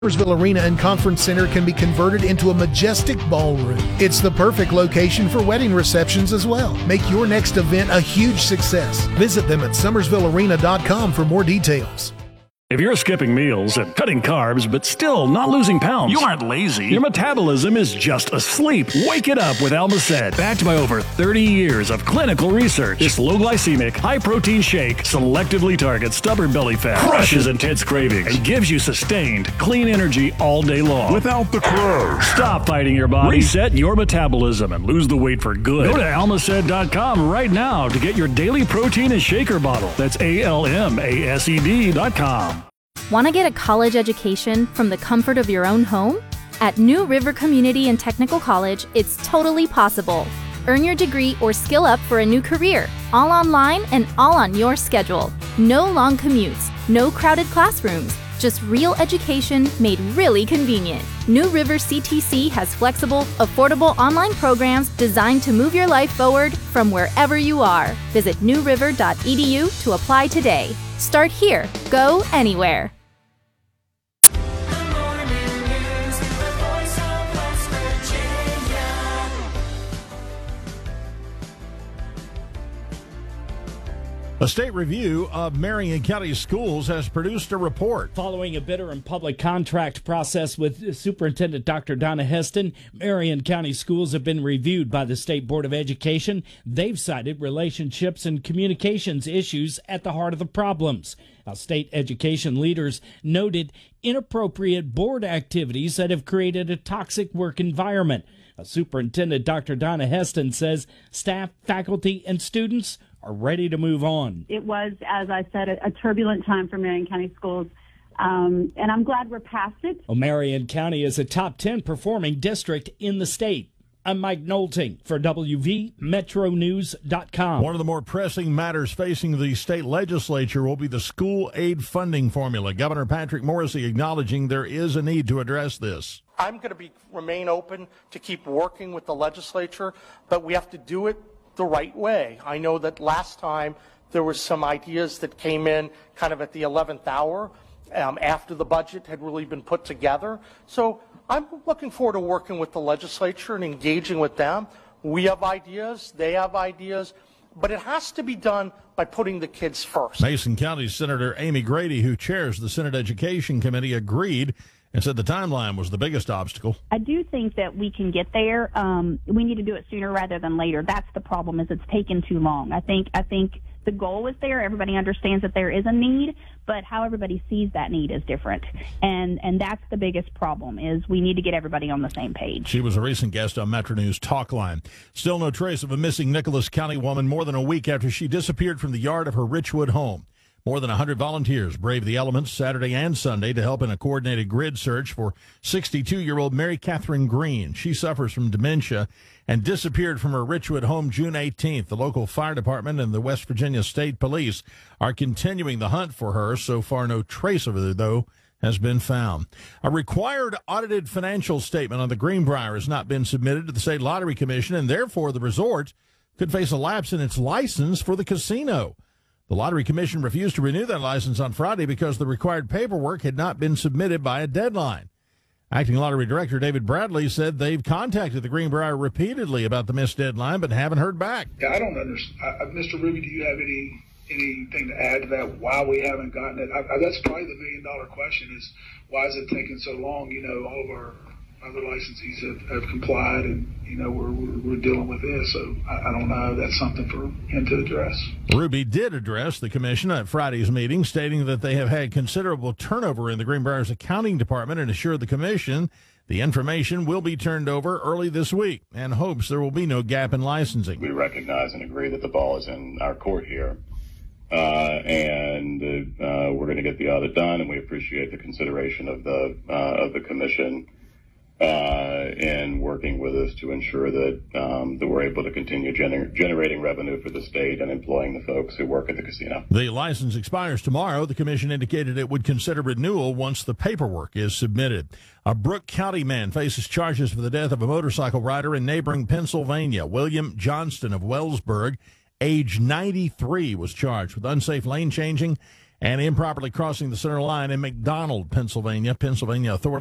Summersville Arena and Conference Center can be converted into a majestic ballroom. It's the perfect location for wedding receptions as well. Make your next event a huge success. Visit them at summersvillearena.com for more details. If you're skipping meals and cutting carbs but still not losing pounds, you aren't lazy. Your metabolism is just asleep. Wake it up with Almacet. Backed by over 30 years of clinical research, this low-glycemic, high-protein shake selectively targets stubborn belly fat, crushes intense cravings, and gives you sustained, clean energy all day long. Without the crash. Stop fighting your body. Reset your metabolism and lose the weight for good. Go to Almacet.com right now to get your daily protein and shaker bottle. That's ALMASED.com. Want to get a college education from the comfort of your own home? At New River Community and Technical College, it's totally possible. Earn your degree or skill up for a new career, all online and all on your schedule. No long commutes, no crowded classrooms, just real education made really convenient. New River CTC has flexible, affordable online programs designed to move your life forward from wherever you are. Visit newriver.edu to apply today. Start here. Go anywhere. A state review of Marion County schools has produced a report. Following a bidder and public contract process with Superintendent Dr. Donna Heston, Marion County schools have been reviewed by the State Board of Education. They've cited relationships and communications issues at the heart of the problems. Now, state education leaders noted inappropriate board activities that have created a toxic work environment. Superintendent Dr. Donna Heston says staff, faculty, and students are ready to move on. It was, as I said, a turbulent time for Marion County schools, and I'm glad we're past it. Well, Marion County is a top 10 performing district in the state. I'm Mike Nolting for WVMetroNews.com. One of the more pressing matters facing the state legislature will be the school aid funding formula. Governor Patrick Morrisey acknowledging there is a need to address this. I'm going to remain open to keep working with the legislature, but we have to do it the right way. I know that last time there were some ideas that came in kind of at the 11th hour after the budget had really been put together. So I'm looking forward to working with the legislature and engaging with them. We have ideas, they have ideas, but it has to be done by putting the kids first. Mason County Senator Amy Grady, who chairs the Senate Education Committee, agreed and said the timeline was the biggest obstacle. I do think that we can get there. We need to do it sooner rather than later. That's the problem, is it's taken too long. I think the goal is there. Everybody understands that there is a need, but how everybody sees that need is different. And that's the biggest problem, is we need to get everybody on the same page. She was a recent guest on Metro News Talk Line. Still no trace of a missing Nicholas County woman more than a week after she disappeared from the yard of her Richwood home. More than 100 volunteers braved the elements Saturday and Sunday to help in a coordinated grid search for 62-year-old Mary Catherine Green. She suffers from dementia and disappeared from her Richwood home June 18th. The local fire department and the West Virginia State Police are continuing the hunt for her. So far, no trace of her, though, has been found. A required audited financial statement on the Greenbrier has not been submitted to the State Lottery Commission, and therefore the resort could face a lapse in its license for the casino. The Lottery Commission refused to renew that license on Friday because the required paperwork had not been submitted by a deadline. Acting Lottery Director David Bradley said they've contacted the Greenbrier repeatedly about the missed deadline, but haven't heard back. Yeah, I don't understand. Mr. Ruby, do you have anything to add to that? Why we haven't gotten it? That's probably the million-dollar question: is why is it taking so long? You know, all of our other licensees have complied, and we're dealing with this. So I don't know. That's something for him to address. Ruby did address the commission at Friday's meeting, stating that they have had considerable turnover in the Greenbrier's accounting department, and assured the commission the information will be turned over early this week, and hopes there will be no gap in licensing. We recognize and agree that the ball is in our court here, and we're going to get the audit done, and we appreciate the consideration of the commission in working with us to ensure that we're able to continue generating revenue for the state and employing the folks who work at the casino. The license expires tomorrow. The commission indicated it would consider renewal once the paperwork is submitted. A Brooke County man faces charges for the death of a motorcycle rider in neighboring Pennsylvania. William Johnston of Wellsburg, age 93, was charged with unsafe lane changing And improperly crossing the center line in McDonald, Pennsylvania. Pennsylvania authorities